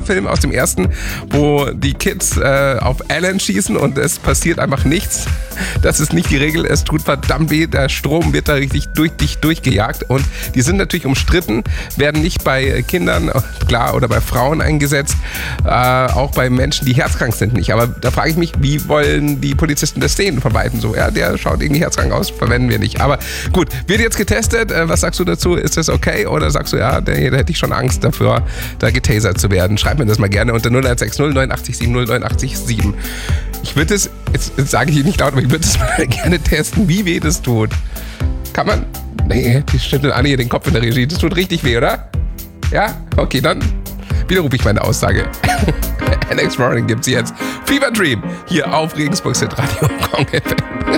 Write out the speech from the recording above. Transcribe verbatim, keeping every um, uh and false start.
Film aus dem ersten, wo die Kids äh, auf Alan schießen und es passiert einfach nichts. Das ist nicht die Regel, es tut verdammt weh, der Strom wird da richtig durch dich durchgejagt und die sind natürlich umstritten, werden nicht bei Kindern, klar, oder bei Frauen eingesetzt, äh, auch bei Menschen, die herzkrank sind nicht. Aber da frage ich mich, wie wollen die Polizisten das sehen von Weitem so? Ja, der schaut irgendwie herzkrank aus, verwenden wir nicht. Aber gut, wird jetzt getestet, äh, was sagst du dazu? Ist das okay oder sagst du, ja, da hätte ich schon Angst dafür, da getasert zu werden? Schreib mir das mal gerne unter null eins sechs null neun acht sieben null neun acht sieben. Ich würde es, jetzt, jetzt sage ich nicht laut, aber ich würde es mal gerne testen, wie weh das tut. Kann man? Nee, die schüttelt alle hier den Kopf in der Regie. Das tut richtig weh, oder? Ja? Okay, dann widerrufe ich meine Aussage. Alex Warren gibt sie jetzt. Fever Dream hier auf Regensburg Hit Radio Kong F M.